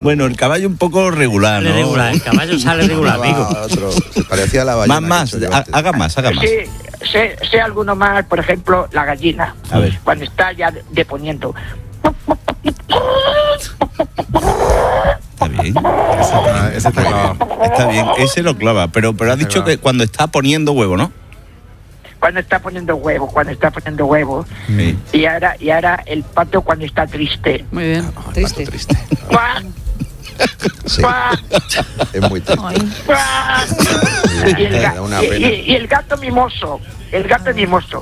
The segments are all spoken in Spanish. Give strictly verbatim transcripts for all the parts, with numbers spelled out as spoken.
Bueno, el caballo un poco regular, ¿no? Regular, el caballo sale regular, amigo. Otro, se parecía a la ballena. Más, más, ha, haga más, haga más. Sí, sé, sé alguno más, por ejemplo, la gallina. A ver. Cuando está ya deponiendo. Está bien. Ah, ese está clavado. Está bien, ese lo clava, pero, pero has dicho que cuando está poniendo huevo, ¿no? Cuando está poniendo huevos, cuando está poniendo huevos. Sí. Y ahora, y ahora el pato cuando está triste. Muy bien. No, Triste. pato triste. ¡Cuac! Sí, ¡Cuac! es muy triste. Ay. ¡Cuac! Y el, ga- Da una y- pena. y- y el gato mimoso, el gato mimoso.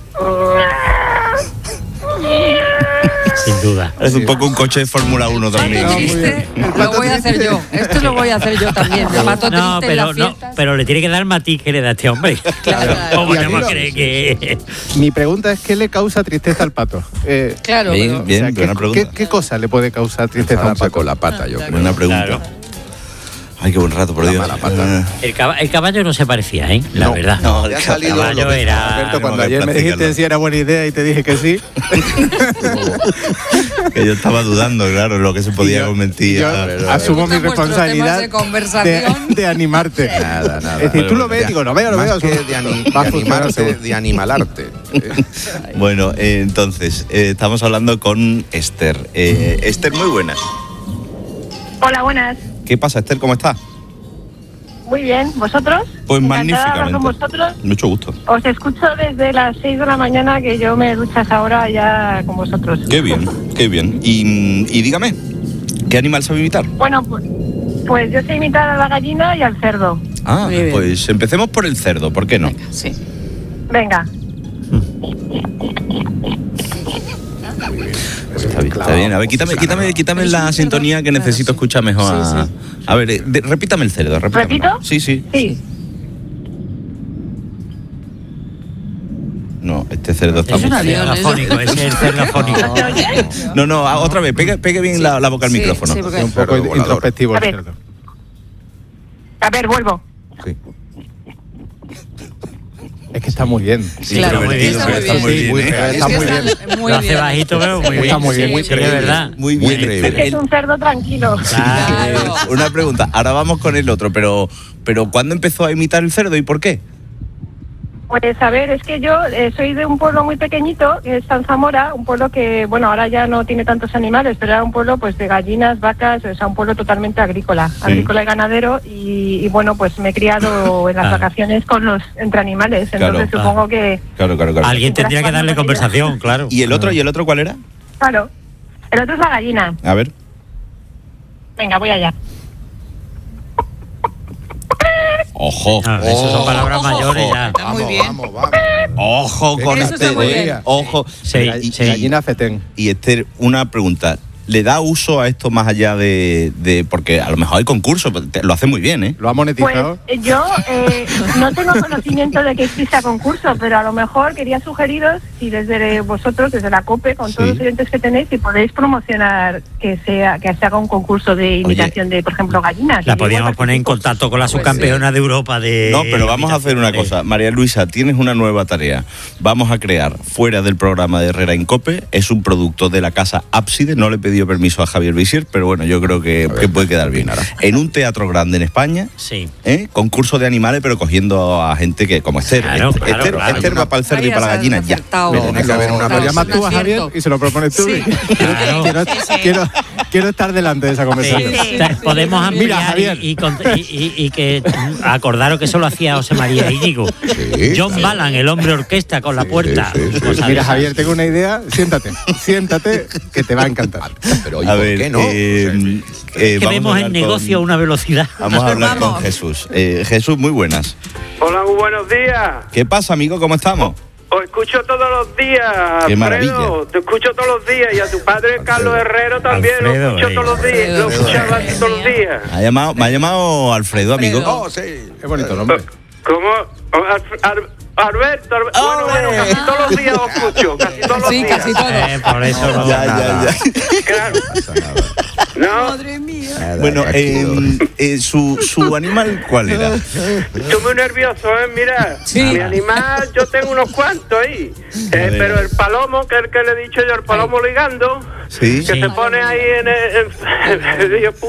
Sin duda. Es un poco un coche de Fórmula uno también. Pato triste, lo voy a hacer yo. Esto lo voy a hacer yo también. De pato No, triste en pero las no, fiestas. pero le tiene que dar matiz que le da este hombre. Claro. ¿Cómo Y no aquí me lo- cree que...? Mi pregunta es, ¿qué le causa tristeza al pato? Eh, Claro, Bien, pero- bien, o sea, buena ¿qué, pregunta. ¿qué, qué cosa le puede causar tristeza a un Zarapa pato? con la pata, yo creo. Buena pregunta. Claro. Ay, qué buen rato, por La Dios. mala pata. Eh, El, caba- el caballo no se parecía, ¿eh? La No, verdad. no, Ya ha el salido caballo lo que- era... Alberto, cuando que ayer me dijiste practicarlo. si era buena idea y te dije que sí, que yo estaba dudando, claro, lo que se podía y yo- convertir. yo a- asumo mi Me gustan vuestros responsabilidad temas de conversación. de, de animarte. Nada, nada. Es decir, tú lo ves, De- digo, lo veo, lo más veo. que eso de, ani- va a de funcionar animarse, seguro. de animalarte. Eh, Bueno, eh, entonces, eh, estamos hablando con Esther. Eh, Esther, muy buenas. Hola, buenas. ¿Qué pasa, Esther? ¿Cómo estás? Muy bien. ¿Vosotros? Pues Encantada de hablar magníficamente. con vosotros. Mucho gusto. Os escucho desde las seis de la mañana, que yo me duchas ahora ya con vosotros. Qué bien, qué bien. Y, mm, y dígame, ¿qué animal sabe imitar? Bueno, pues, pues yo sé imitar a la gallina y al cerdo. Ah, Muy bien. pues empecemos por el cerdo, ¿por qué no? Sí. Venga. Está bien, está bien. A ver, quítame, quítame, quítame Es la un sintonía cerdo. que necesito Claro, sí. escuchar mejor. A, Sí, a ver, eh, de- repítame el cerdo, repítame. ¿Repito? Sí, sí. Sí. No, este cerdo está Es muy un avión, feo. eso. afónico, ese es el cerdo afónico. ¿No se oye? No, no, a- otra vez, pegue, pegue bien la, la boca al Sí, micrófono. sí, porque- Es un poco Cerdo volador. introspectivo A el ver. cerdo. A ver, vuelvo. Sí. Es que está muy bien. Sí, Claro, pero muy bien, divertido, está está muy muy bien. bien. Sí, ¿eh? muy- Es está que muy está bien. muy Lo hace bien. bajito, pero muy bien. Está muy bien, muy Sí, de creíble. verdad. Muy bien. increíble. Es que es un cerdo tranquilo. Claro. Una pregunta, ahora vamos con el otro, pero, pero ¿cuándo empezó a imitar el cerdo y por qué? Pues a ver, es que yo eh, soy de un pueblo muy pequeñito, que es San Zamora, un pueblo que, bueno, ahora ya no tiene tantos animales, pero era un pueblo pues de gallinas, vacas, o sea, un pueblo totalmente agrícola, agrícola y ganadero, y, y, bueno, pues me he criado en las Ah. vacaciones con los entre animales, entonces Claro. supongo que, Claro, claro, claro. Alguien tendría que darle conversación, claro. ¿Y el otro, y el otro cuál era? claro, el otro es la gallina. A ver. Venga, voy allá. Ojo. Ah, eso son palabras Ojo, mayores ojo. ya. Está muy Vamos, bien. vamos, vamos. Ojo con Eso está Esther. muy eh. bien. Ojo. Sí, y, sí. Gallina fetén. y Esther, una pregunta. ¿Le da uso a esto más allá de, de porque a lo mejor hay concursos, te- lo hace muy bien, ¿eh? ¿Lo ha Pues monetizado? eh, yo eh, no tengo conocimiento de que exista concurso, pero a lo mejor quería sugeriros si desde vosotros, desde la COPE, con todos Sí. los oyentes que tenéis, si podéis promocionar que sea que se haga un concurso de imitación de, por ejemplo, gallinas. La Y yo podíamos poner en participo. contacto con la subcampeona de Europa de... No, pero vamos a hacer una imitación cosa. María Luisa, tienes una nueva tarea. Vamos a crear, fuera del programa de Herrera en COPE, es un producto de la casa Ábside. No le he pedido permiso a Javier Visier, pero bueno, yo creo que, ver, que puede quedar bien. opinará. En un teatro grande en España, Sí. ¿eh? Concurso de animales, pero cogiendo a gente que como Esther. Claro, Esther, claro, Esther- claro. Esther va para el cerdo y Ahí para la has gallina ya. acertado. Pero tiene que haber una Lo Claro, llamas es un tú a Javier acierto. y se lo propones tú. Sí. Claro. Quiero, quiero, quiero estar delante de esa conversación. Sí, sí. Ta- Podemos ampliar Mira, Javier. y, y cont- y- y- y que mm, acordaros que eso lo hacía José María Íñigo. Sí, John claro. Ballan, el hombre orquesta con la Sí, puerta. sí, sí. Cosas de Mira, esas. Javier, tengo una idea. Siéntate, siéntate, que te va a encantar. Pero ¿y A por ver, qué no? eh, eh, Que vamos a vemos hablar el negocio a con- una velocidad. Vamos a hablar con Vamos. Jesús. Eh, Jesús, muy buenas. Hola, muy buenos días. ¿Qué pasa, amigo? ¿Cómo estamos? Os escucho todos los días, Qué Alfredo. maravilla. Te escucho todos los días. Y a tu padre, Carlos Herrero, también Alfredo, lo escucho eh. todos los días. Lo Alfredo. escuchaba todos los días. Me ha llamado, me ha llamado Alfredo, amigo. Alfredo. Oh, sí. Qué bonito nombre. ¿Cómo? Alf- Ar- Alberto, Ar- bueno, bueno, casi todos los días os escucho. Casi todos los Sí, días. casi todo. Eh, por eso no. Ya, ya, ya. Claro. pasa nada. No, Madre mía. Nada, Bueno, tranquilo. eh, eh, su, su animal, ¿cuál era? estoy muy nervioso, ¿eh? Mira, Sí. mi animal, yo tengo unos cuantos ahí. Eh, ver. pero el palomo, que es el que le he dicho yo, el palomo ligando, Sí. que Sí. se pone ahí en el... en- yo